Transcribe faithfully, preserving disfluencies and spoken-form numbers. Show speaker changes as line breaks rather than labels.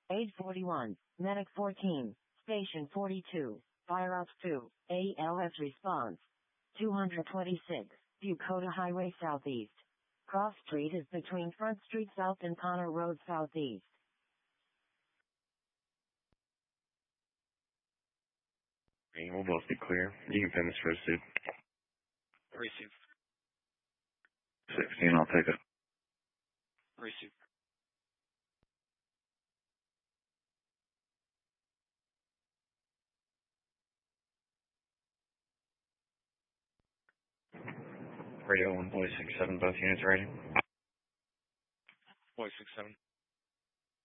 Age forty-one. Medic fourteen. Station forty-two. Fire Ops two. A L S response. two twenty-six. Bucota Highway Southeast. Cross Street is between Front Street South and Connor Road Southeast.
We'll both be clear. You can pin this first, dude.
Receive.
sixteen, I'll take it.
Receive.
Radio one, voice six seven, both units ready.
Voice six seven.